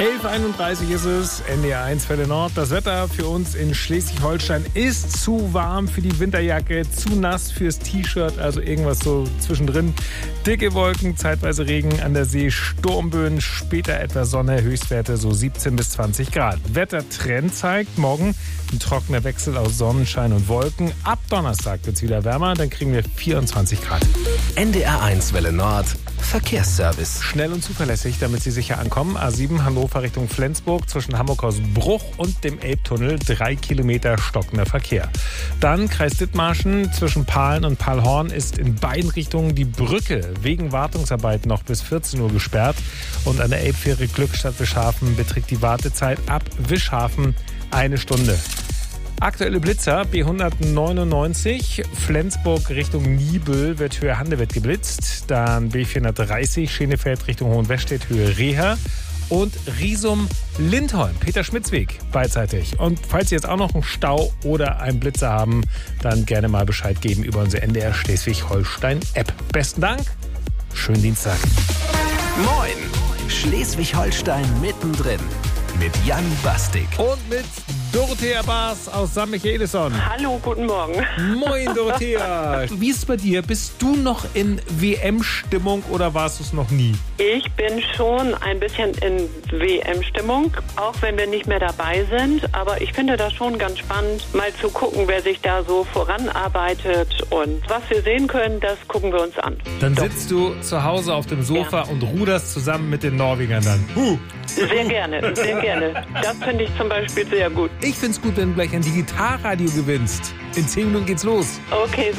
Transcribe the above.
11:31 ist es, NDR 1 Welle Nord. Das Wetter für uns in Schleswig-Holstein ist zu warm für die Winterjacke, zu nass fürs T-Shirt, also irgendwas so zwischendrin. Dicke Wolken, zeitweise Regen an der See, Sturmböen, später etwas Sonne, Höchstwerte so 17 bis 20 Grad. Wettertrend zeigt morgen ein trockener Wechsel aus Sonnenschein und Wolken. Ab Donnerstag wird es wieder wärmer, dann kriegen wir 24 Grad. NDR 1 Welle Nord. Verkehrsservice. Schnell und zuverlässig, damit Sie sicher ankommen. A7 Hannover Richtung Flensburg zwischen Hamburg-Hausbruch und dem Elbtunnel 3 Kilometer stockender Verkehr. Dann Kreis Dithmarschen zwischen Pahlen und Pahlhorn ist in beiden Richtungen die Brücke wegen Wartungsarbeiten noch bis 14 Uhr gesperrt. Und an der Elbfähre Glückstadt-Wischhafen beträgt die Wartezeit ab Wischhafen 1 Stunde. Aktuelle Blitzer, B199, Flensburg Richtung Niebüll wird Höhe Handewitt geblitzt. Dann B430, Schenefeld Richtung Hohenwestedt, Höhe Reher. Und Riesum Lindholm, Peter-Schmitz-Weg beidseitig. Und falls Sie jetzt auch noch einen Stau oder einen Blitzer haben, dann gerne mal Bescheid geben über unsere NDR Schleswig-Holstein-App. Besten Dank, schönen Dienstag. Moin! Schleswig-Holstein mittendrin. Mit Jan Bastik. Und mit Dorothea Baas aus St. Michaelisson. Hallo, guten Morgen. Moin, Dorothea. Wie ist es bei dir? Bist du noch in WM-Stimmung oder warst du es noch nie? Ich bin schon ein bisschen in WM-Stimmung, auch wenn wir nicht mehr dabei sind. Aber ich finde das schon ganz spannend, mal zu gucken, wer sich da so voranarbeitet. Und was wir sehen können, das gucken wir uns an. Dann sitzt du zu Hause auf dem Sofa und ruderst zusammen mit den Norwegern dann. Sehr gerne, sehr gerne. Das finde ich zum Beispiel sehr gut. Ich finde es gut, wenn du gleich ein Digitalradio gewinnst. In 10 Minuten geht's los. Okay,